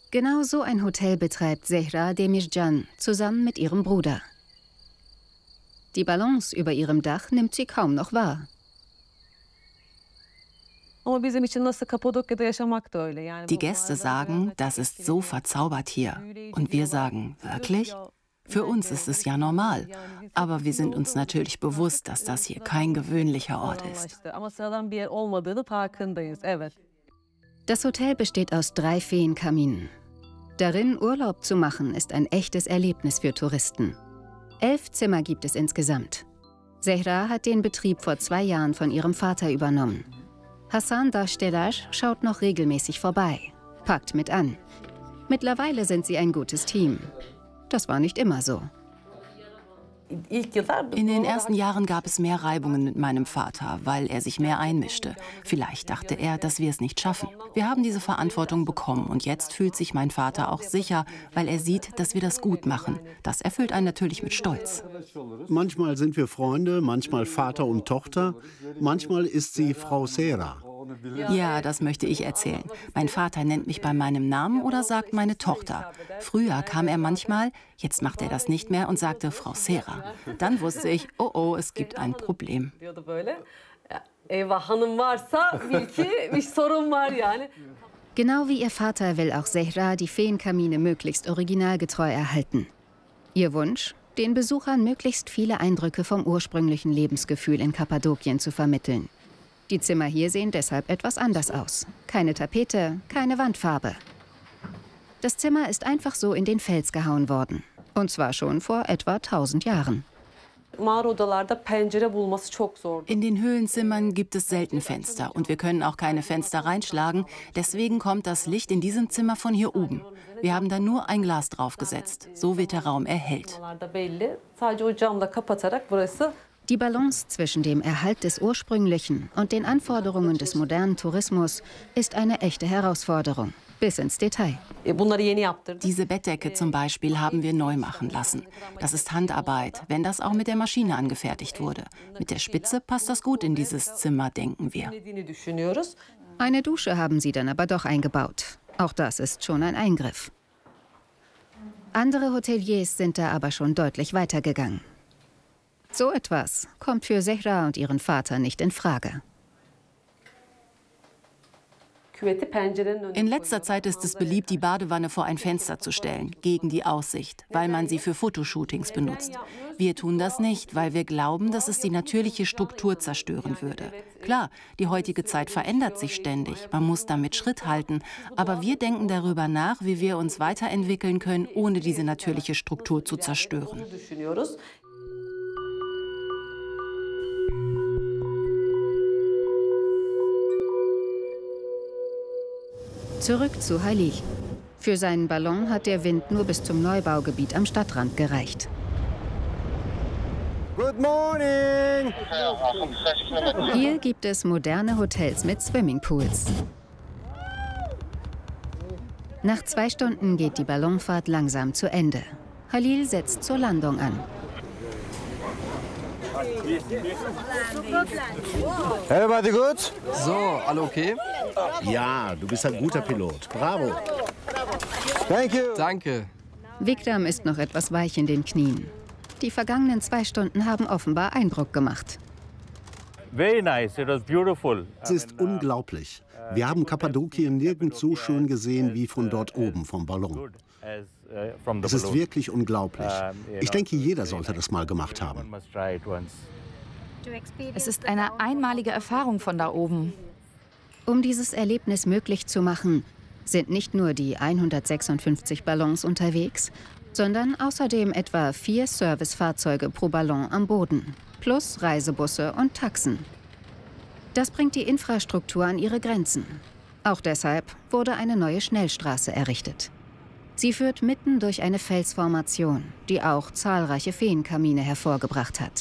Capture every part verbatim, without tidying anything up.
Genau so ein Hotel betreibt Zehra Demircan zusammen mit ihrem Bruder. Die Ballons über ihrem Dach nimmt sie kaum noch wahr. Die Gäste sagen, das ist so verzaubert hier. Und wir sagen, wirklich? Für uns ist es ja normal. Aber wir sind uns natürlich bewusst, dass das hier kein gewöhnlicher Ort ist. Das Hotel besteht aus drei Feenkaminen. Darin Urlaub zu machen, ist ein echtes Erlebnis für Touristen. Elf Zimmer gibt es insgesamt. Zehra hat den Betrieb vor zwei Jahren von ihrem Vater übernommen. Hasan Dashtelash schaut noch regelmäßig vorbei, packt mit an. Mittlerweile sind sie ein gutes Team. Das war nicht immer so. In den ersten Jahren gab es mehr Reibungen mit meinem Vater, weil er sich mehr einmischte. Vielleicht dachte er, dass wir es nicht schaffen. Wir haben diese Verantwortung bekommen und jetzt fühlt sich mein Vater auch sicher, weil er sieht, dass wir das gut machen. Das erfüllt einen natürlich mit Stolz. Manchmal sind wir Freunde, manchmal Vater und Tochter, manchmal ist sie Frau Zehra. Ja, das möchte ich erzählen. Mein Vater nennt mich bei meinem Namen oder sagt meine Tochter. Früher kam er manchmal, jetzt macht er das nicht mehr und sagte Frau Zehra. Dann wusste ich, oh oh, es gibt ein Problem. Genau wie ihr Vater will auch Zehra die Feenkamine möglichst originalgetreu erhalten. Ihr Wunsch, den Besuchern möglichst viele Eindrücke vom ursprünglichen Lebensgefühl in Kappadokien zu vermitteln. Die Zimmer hier sehen deshalb etwas anders aus. Keine Tapete, keine Wandfarbe. Das Zimmer ist einfach so in den Fels gehauen worden. Und zwar schon vor etwa tausend Jahren. In den Höhlenzimmern gibt es selten Fenster und wir können auch keine Fenster reinschlagen. Deswegen kommt das Licht in diesem Zimmer von hier oben. Wir haben da nur ein Glas draufgesetzt. So wird der Raum erhellt. Die Balance zwischen dem Erhalt des Ursprünglichen und den Anforderungen des modernen Tourismus ist eine echte Herausforderung, bis ins Detail. Diese Bettdecke zum Beispiel haben wir neu machen lassen. Das ist Handarbeit, wenn das auch mit der Maschine angefertigt wurde. Mit der Spitze passt das gut in dieses Zimmer, denken wir. Eine Dusche haben sie dann aber doch eingebaut. Auch das ist schon ein Eingriff. Andere Hoteliers sind da aber schon deutlich weitergegangen. So etwas kommt für Zehra und ihren Vater nicht in Frage. In letzter Zeit ist es beliebt, die Badewanne vor ein Fenster zu stellen, gegen die Aussicht, weil man sie für Fotoshootings benutzt. Wir tun das nicht, weil wir glauben, dass es die natürliche Struktur zerstören würde. Klar, die heutige Zeit verändert sich ständig, man muss damit Schritt halten, aber wir denken darüber nach, wie wir uns weiterentwickeln können, ohne diese natürliche Struktur zu zerstören. Zurück zu Halil. Für seinen Ballon hat der Wind nur bis zum Neubaugebiet am Stadtrand gereicht. Good morning! Hier gibt es moderne Hotels mit Swimmingpools. Nach zwei Stunden geht die Ballonfahrt langsam zu Ende. Halil setzt zur Landung an. Everybody good? So, alle okay? Ja, du bist ein guter Pilot. Bravo. Thank you. Danke. Vikram ist noch etwas weich in den Knien. Die vergangenen zwei Stunden haben offenbar Eindruck gemacht. Very nice. It was beautiful. Es ist unglaublich. Wir haben Kappadokien nirgends so schön gesehen wie von dort oben vom Ballon. Es ist wirklich unglaublich. Ich denke, jeder sollte das mal gemacht haben. Es ist eine einmalige Erfahrung von da oben. Um dieses Erlebnis möglich zu machen, sind nicht nur die hundertsechsundfünfzig Ballons unterwegs, sondern außerdem etwa vier Servicefahrzeuge pro Ballon am Boden, plus Reisebusse und Taxen. Das bringt die Infrastruktur an ihre Grenzen. Auch deshalb wurde eine neue Schnellstraße errichtet. Sie führt mitten durch eine Felsformation, die auch zahlreiche Feenkamine hervorgebracht hat.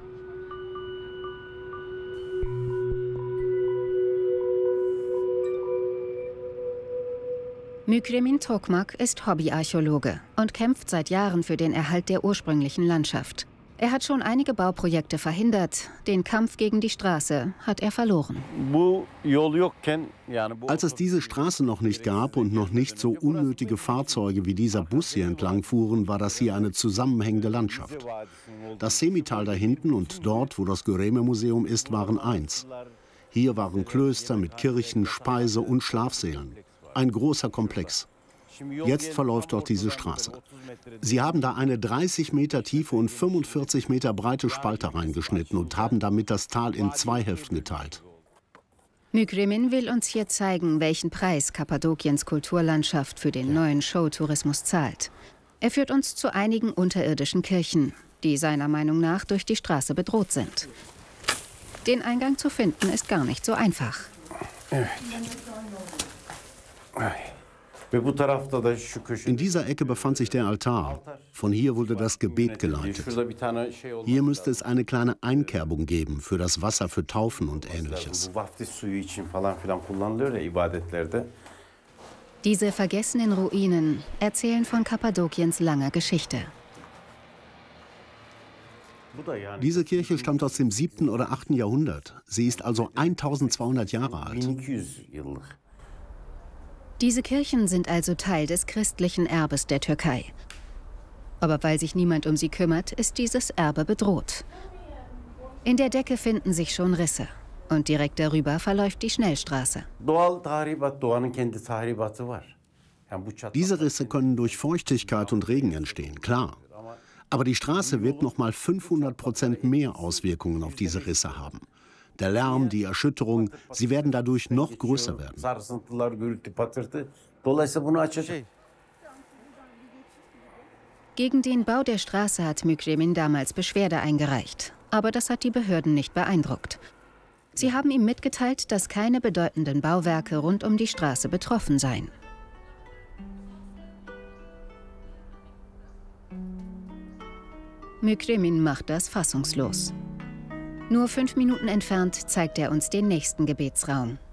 Mükremin Tokmak ist Hobbyarchäologe und kämpft seit Jahren für den Erhalt der ursprünglichen Landschaft. Er hat schon einige Bauprojekte verhindert. Den Kampf gegen die Straße hat er verloren. Als es diese Straße noch nicht gab und noch nicht so unnötige Fahrzeuge wie dieser Bus hier entlang fuhren, war das hier eine zusammenhängende Landschaft. Das Semital da hinten und dort, wo das Göreme-Museum ist, waren eins. Hier waren Klöster mit Kirchen, Speise- und Schlafsälen. Ein großer Komplex. Jetzt verläuft dort diese Straße. Sie haben da eine dreißig Meter tiefe und fünfundvierzig Meter breite Spalte reingeschnitten und haben damit das Tal in zwei Hälften geteilt. Mükremin will uns hier zeigen, welchen Preis Kappadokiens Kulturlandschaft für den neuen Showtourismus zahlt. Er führt uns zu einigen unterirdischen Kirchen, die seiner Meinung nach durch die Straße bedroht sind. Den Eingang zu finden ist gar nicht so einfach. In dieser Ecke befand sich der Altar. Von hier wurde das Gebet geleitet. Hier müsste es eine kleine Einkerbung geben für das Wasser für Taufen und Ähnliches. Diese vergessenen Ruinen erzählen von Kappadokiens langer Geschichte. Diese Kirche stammt aus dem siebten oder achten Jahrhundert. Sie ist also eintausendzweihundert Jahre alt. Diese Kirchen sind also Teil des christlichen Erbes der Türkei. Aber weil sich niemand um sie kümmert, ist dieses Erbe bedroht. In der Decke finden sich schon Risse. Und direkt darüber verläuft die Schnellstraße. Diese Risse können durch Feuchtigkeit und Regen entstehen, klar. Aber die Straße wird noch mal fünfhundert Prozent mehr Auswirkungen auf diese Risse haben. Der Lärm, die Erschütterung, sie werden dadurch noch größer werden. Gegen den Bau der Straße hat Mükremin damals Beschwerde eingereicht. Aber das hat die Behörden nicht beeindruckt. Sie haben ihm mitgeteilt, dass keine bedeutenden Bauwerke rund um die Straße betroffen seien. Mükremin macht das fassungslos. Nur fünf Minuten entfernt zeigt er uns den nächsten Gebetsraum.